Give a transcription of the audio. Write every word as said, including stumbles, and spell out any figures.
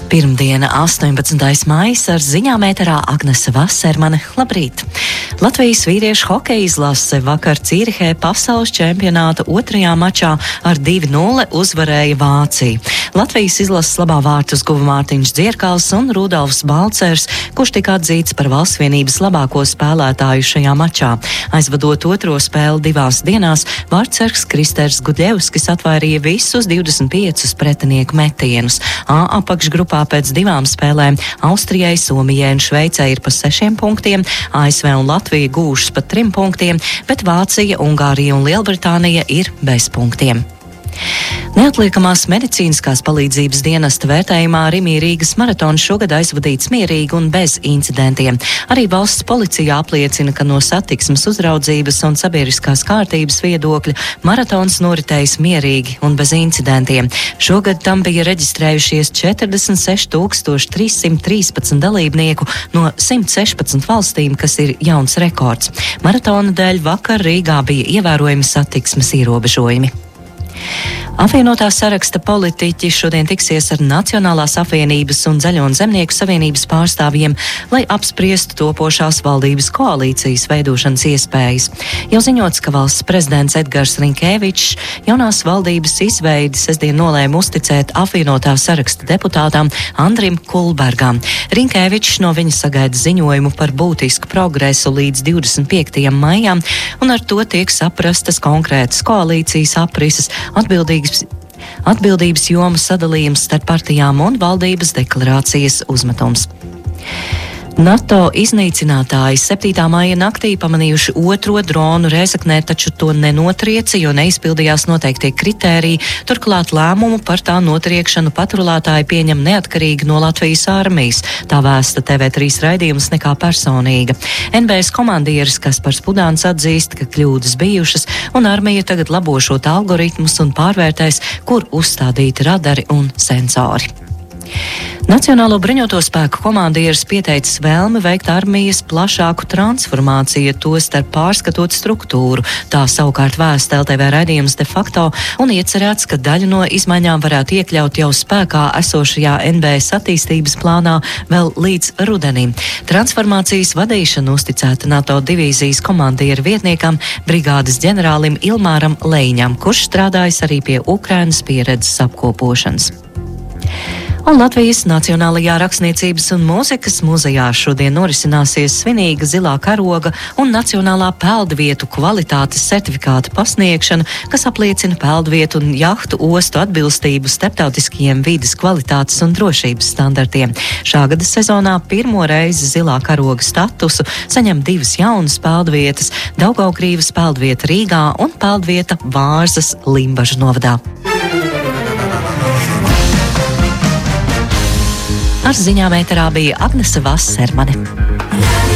Pirmdiena, astoņpadsmitais maijs, ar ziņām ēterā Agnese Vasermane. Labrīt! Latvijas vīriešu hokeja izlase vakar Cīrihē pasaules čempionāta otrajā mačā ar divi nulle uzvarēja Vāciju. Latvijas izlases labā vārtus guva Mārtiņš Dzierkals un Rudolfs Balcers, kurš tika atzīts par Valsts vienības labāko spēlētāju šajā mačā. Aizvadot otro spēli divās dienās, vārtsargs Kristers Gudļevskis atvairīja visus divdesmit piecus pretinieku metienus. A apakšgrupā pēc divām spēlēm Austrijai, Somijai un Šveicei ir pa sešiem punktiem, A S V un Latvija gūšas pa trim punktiem, bet Vācija, Ungārija un Lielbritānija ir bez punktiem. Neatliekamās medicīniskās palīdzības dienesta vērtējumā Rimī Rīgas maratons šogad aizvadīts mierīgi un bez incidentiem. Arī valsts policija apliecina, ka no satiksmes uzraudzības un sabiedriskās kārtības viedokļa maratons noritējis mierīgi un bez incidentiem. Šogad tam bija reģistrējušies četrdesmit seši tūkstoši trīs simt trīspadsmit dalībnieku no simt sešpadsmit valstīm, kas ir jauns rekords. Maratona dēļ vakar Rīgā bija ievērojami satiksmes ierobežojumi. Apvienotā saraksta politiķi šodien tiksies ar Nacionālās apvienības un Zaļo un Zemnieku savienības pārstāvjiem, lai apspriestu topošās valdības koalīcijas veidošanas iespējas. Jau ziņots, ka valsts prezidents Edgars Rinkēvičs jaunās valdības izveidi sestdien nolēma uzticēt apvienotā saraksta deputātām Andrim Kulbergam. Rinkēvičs no viņa sagaida ziņojumu par būtisku progresu līdz divdesmit piektajam maijam, un ar to tiek saprastas konkrētas koalīcijas aprises, atbildīgas Atbildības jomas sadalījums starp partijām un valdības deklarācijas uzmetums. NATO iznīcinātāji septītā maija naktī pamanījuši otro dronu Rēzeknē, taču to nenotrieca, jo neizpildījās noteiktie kritēriji. Turklāt lēmumu par tā notriekšanu patrulētāji pieņem neatkarīgi no Latvijas armijas. Tā vēsta T V trīs raidījums Nekā personīga. N B S komandieris Kaspars Pudāns atzīst, ka kļūdas bijušas, un armija tagad labošot algoritmus un pārvērtēs, kur uzstādīti radari un sensori. Nacionālo bruņoto spēku komandieris pieteicis vēlmi veikt armijas plašāku transformāciju, tostarp pārskatot struktūru. Tā savukārt vēsta L T V raidījums De facto un iecerēts, ka daļu no izmaiņām varētu iekļaut jau spēkā esošajā N B S attīstības plānā vēl līdz rudenim. Transformācijas vadīšana uzticēta NATO divīzijas komandieru vietniekam, brigādes ģenerālim Ilmāram Leiņam, kurš strādājas arī pie Ukrainas pieredzes apkopošanas. Un Latvijas Nacionālajā rakstniecības un mūzikas muzejā šodien norisināsies svinīga zilā karoga un nacionālā peldvietu kvalitātes certifikāta pasniegšana, kas apliecina peldvietu un jahtu ostu atbilstību starptautiskajiem vides kvalitātes un drošības standartiem. Šā gada sezonā pirmo reizi zilā karoga statusu saņem divas jaunas peldvietas – Daugavkrīvas peldvieta Rīgā un peldvieta Vārzas Limbažu novadā. Ar ziņām ēterā bija Agnese Vasermane.